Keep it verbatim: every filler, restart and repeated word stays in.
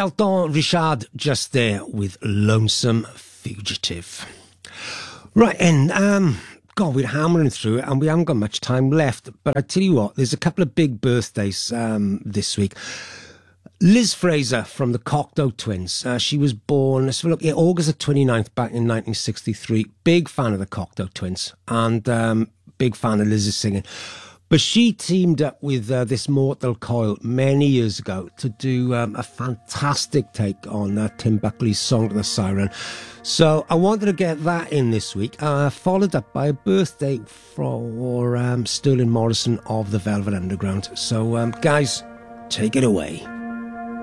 Shelton Richard just there with Lonesome Fugitive. Right, and um, God, we're hammering through it and we haven't got much time left. But I tell you what, there's a couple of big birthdays um, this week. Liz Fraser from the Cocteau Twins. Uh, she was born, let's have a look, yeah, August the twenty-ninth back in nineteen sixty-three. Big fan of the Cocteau Twins and um, big fan of Liz's singing. But she teamed up with uh, this Mortal Coil many years ago to do um, a fantastic take on uh, Tim Buckley's Song to the Siren. So I wanted to get that in this week, uh, followed up by a birthday for um, Sterling Morrison of the Velvet Underground. So um, guys, take it away.